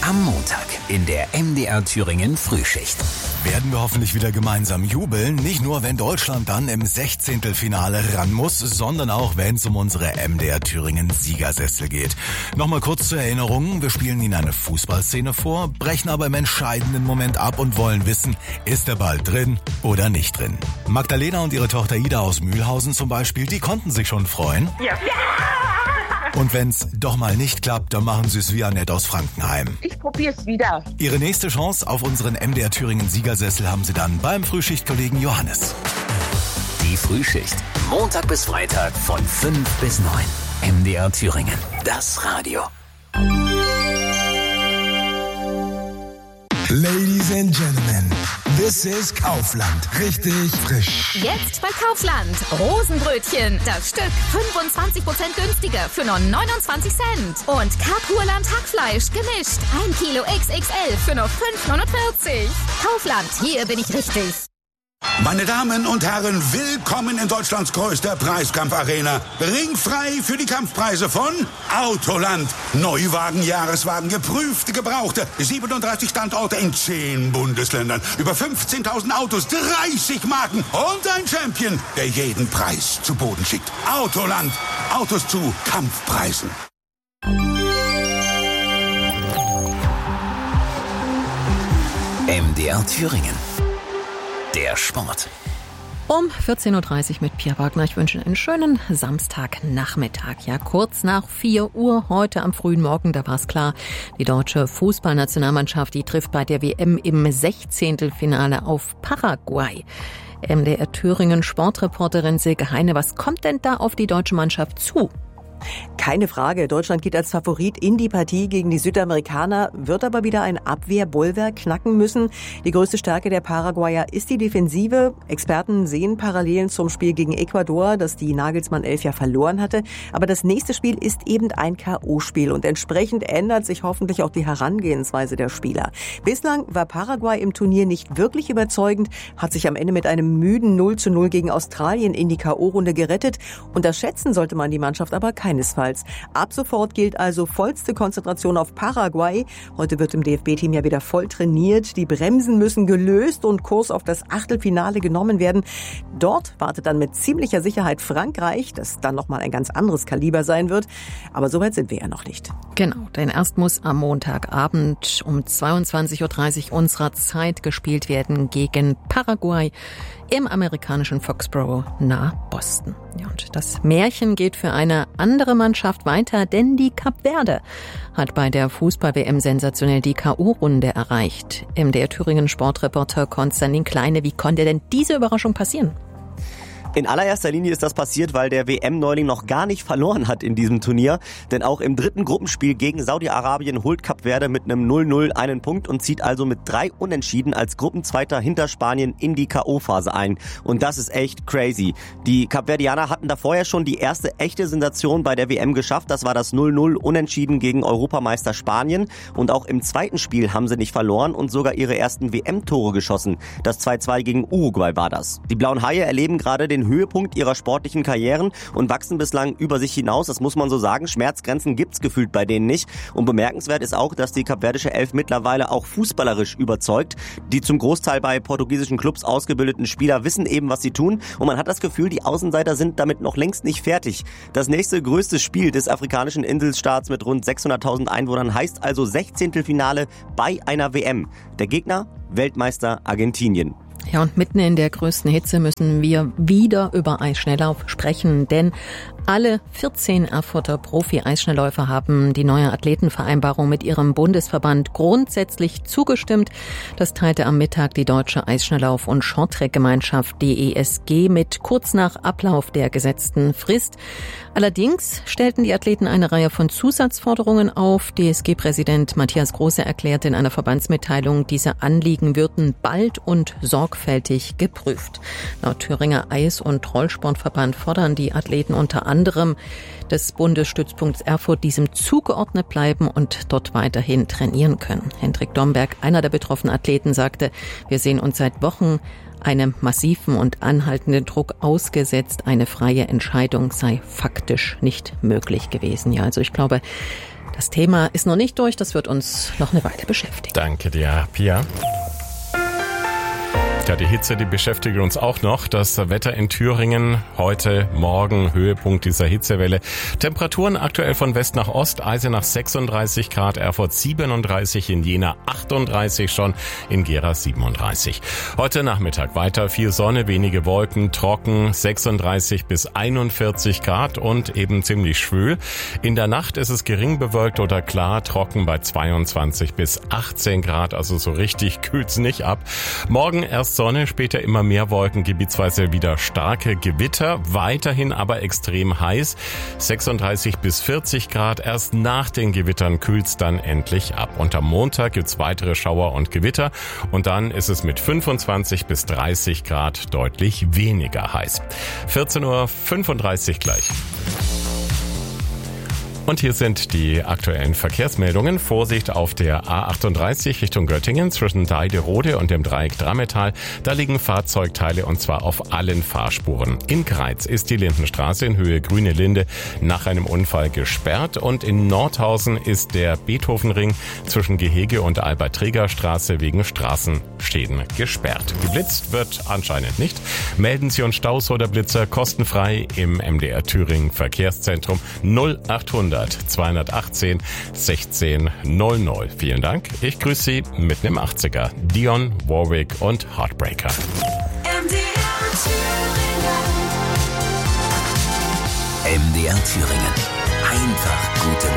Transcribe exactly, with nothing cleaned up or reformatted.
Am Montag in der M D R Thüringen Frühschicht. Werden wir hoffentlich wieder gemeinsam jubeln. Nicht nur, wenn Deutschland dann im Sechzehntelfinale ran muss, sondern auch, wenn es um unsere M D R Thüringen Siegersessel geht. Nochmal kurz zur Erinnerung. Wir spielen Ihnen eine Fußballszene vor, brechen aber im entscheidenden Moment ab und wollen wissen, ist der Ball drin oder nicht drin. Magdalena und ihre Tochter Ida aus Mühlhausen zum Beispiel, die konnten sich schon freuen. Ja. Und wenn's doch mal nicht klappt, dann machen Sie es wie Annette aus Frankenheim. Ich probier's wieder. Ihre nächste Chance auf unseren M D R Thüringen Siegersessel haben Sie dann beim Frühschichtkollegen Johannes. Die Frühschicht. Montag bis Freitag von fünf bis neun. M D R Thüringen. Das Radio. Ladies and Gentlemen, this is Kaufland. Richtig frisch. Jetzt bei Kaufland. Rosenbrötchen. Das Stück fünfundzwanzig Prozent günstiger für nur neunundzwanzig Cent. Und Kapurland Hackfleisch gemischt. ein Kilo X X L für nur fünf neunundvierzig. Kaufland, hier bin ich richtig. Meine Damen und Herren, willkommen in Deutschlands größter Preiskampfarena. Ringfrei für die Kampfpreise von Autoland. Neuwagen, Jahreswagen, geprüfte, gebrauchte. siebenunddreißig Standorte in zehn Bundesländern. Über fünfzehntausend Autos, dreißig Marken und ein Champion, der jeden Preis zu Boden schickt. Autoland. Autos zu Kampfpreisen. M D R Thüringen. Der Sport. Um vierzehn Uhr dreißig mit Pia Wagner. Ich wünsche einen schönen Samstagnachmittag. Ja, kurz nach vier Uhr heute am frühen Morgen, da war es klar, die deutsche Fußballnationalmannschaft, die trifft bei der W M im Sechzehntelfinale auf Paraguay. M D R Thüringen Sportreporterin Silke Heine, was kommt denn da auf die deutsche Mannschaft zu? Keine Frage, Deutschland geht als Favorit in die Partie gegen die Südamerikaner, wird aber wieder ein Abwehrbollwerk knacken müssen. Die größte Stärke der Paraguayer ist die Defensive. Experten sehen Parallelen zum Spiel gegen Ecuador, das die Nagelsmann elf ja verloren hatte. Aber das nächste Spiel ist eben ein K O-Spiel und entsprechend ändert sich hoffentlich auch die Herangehensweise der Spieler. Bislang war Paraguay im Turnier nicht wirklich überzeugend, hat sich am Ende mit einem müden null zu null gegen Australien in die K O-Runde gerettet. Unterschätzen sollte man die Mannschaft aber keinesfalls. Ab sofort gilt also vollste Konzentration auf Paraguay. Heute wird im D F B-Team ja wieder voll trainiert. Die Bremsen müssen gelöst und Kurs auf das Achtelfinale genommen werden. Dort wartet dann mit ziemlicher Sicherheit Frankreich, das dann nochmal ein ganz anderes Kaliber sein wird. Aber so weit sind wir ja noch nicht. Genau, denn erst muss am Montagabend um zweiundzwanzig Uhr dreißig unserer Zeit gespielt werden gegen Paraguay im amerikanischen Foxborough nahe Boston. Ja, und das Märchen geht für eine andere Mannschaft weiter, denn die Kap Verde hat bei der Fußball-W M sensationell die K O-Runde erreicht. M D R Thüringen Sportreporter Konstantin Kleine, wie konnte denn diese Überraschung passieren? In allererster Linie ist das passiert, weil der W M-Neuling noch gar nicht verloren hat in diesem Turnier. Denn auch im dritten Gruppenspiel gegen Saudi-Arabien holt Kap Verde mit einem null null einen Punkt und zieht also mit drei Unentschieden als Gruppenzweiter hinter Spanien in die K O-Phase ein. Und das ist echt crazy. Die Kapverdianer hatten da vorher schon die erste echte Sensation bei der W M geschafft. Das war das null null Unentschieden gegen Europameister Spanien. Und auch im zweiten Spiel haben sie nicht verloren und sogar ihre ersten W M-Tore geschossen. Das zwei zwei gegen Uruguay war das. Die Blauen Haie erleben gerade den Höhepunkt ihrer sportlichen Karrieren und wachsen bislang über sich hinaus, das muss man so sagen. Schmerzgrenzen gibt's gefühlt bei denen nicht. Und bemerkenswert ist auch, dass die kapverdische Elf mittlerweile auch fußballerisch überzeugt. Die zum Großteil bei portugiesischen Clubs ausgebildeten Spieler wissen eben, was sie tun. Und man hat das Gefühl, die Außenseiter sind damit noch längst nicht fertig. Das nächste größte Spiel des afrikanischen Inselstaats mit rund sechshunderttausend Einwohnern heißt also Sechzehntelfinale bei einer W M. Der Gegner? Weltmeister Argentinien. Ja, und mitten in der größten Hitze müssen wir wieder über Eisschnelllauf sprechen, denn alle vierzehn Erfurter Profi-Eisschnellläufer haben die neue Athletenvereinbarung mit ihrem Bundesverband grundsätzlich zugestimmt. Das teilte am Mittag die Deutsche Eisschnelllauf- und Shorttrack-Gemeinschaft D E S G mit, kurz nach Ablauf der gesetzten Frist. Allerdings stellten die Athleten eine Reihe von Zusatzforderungen auf. D E S G-Präsident Matthias Große erklärte in einer Verbandsmitteilung, diese Anliegen würden bald und sorgfältig geprüft. Laut Thüringer Eis- und Rollsportverband fordern die Athleten unter anderem des Bundesstützpunkts Erfurt diesem zugeordnet bleiben und dort weiterhin trainieren können. Hendrik Domberg, einer der betroffenen Athleten, sagte, wir sehen uns seit Wochen einem massiven und anhaltenden Druck ausgesetzt. Eine freie Entscheidung sei faktisch nicht möglich gewesen. Ja, also ich glaube, Das Thema ist noch nicht durch, das wird uns noch eine Weile beschäftigen. Danke dir, Pia. Ja, die Hitze, die beschäftigt uns auch noch. Das Wetter in Thüringen heute, morgen, Höhepunkt dieser Hitzewelle. Temperaturen aktuell von West nach Ost, Eisenach sechsunddreißig Grad, Erfurt siebenunddreißig, in Jena achtunddreißig schon, in Gera siebenunddreißig. Heute Nachmittag weiter viel Sonne, wenige Wolken, trocken, sechsunddreißig bis einundvierzig Grad und eben ziemlich schwül. In der Nacht ist es gering bewölkt oder klar, trocken bei zweiundzwanzig bis achtzehn Grad, also so richtig kühlt's nicht ab. Morgen erst Sonne, später immer mehr Wolken, gebietsweise wieder starke Gewitter, weiterhin aber extrem heiß, sechsunddreißig bis vierzig Grad, erst nach den Gewittern kühlt's dann endlich ab. Und am Montag gibt's weitere Schauer und Gewitter und dann ist es mit fünfundzwanzig bis dreißig Grad deutlich weniger heiß. vierzehn Uhr fünfunddreißig gleich. Und hier sind die aktuellen Verkehrsmeldungen. Vorsicht auf der A achtunddreißig Richtung Göttingen zwischen Deiderode und dem Dreieck Drammetal. Da liegen Fahrzeugteile und zwar auf allen Fahrspuren. In Greiz ist die Lindenstraße in Höhe Grüne Linde nach einem Unfall gesperrt und in Nordhausen ist der Beethovenring zwischen Gehege und Albert-Träger-Straße wegen Straßenschäden gesperrt. Geblitzt wird anscheinend nicht. Melden Sie uns Staus oder Blitzer kostenfrei im M D R Thüringen Verkehrszentrum null achthundert zweihundertachtzehn sechzehn null null. Vielen Dank. Ich grüße Sie mitten im achtziger. Dion, Warwick und Heartbreaker. M D R Thüringen. M D R Thüringen. Einfach gute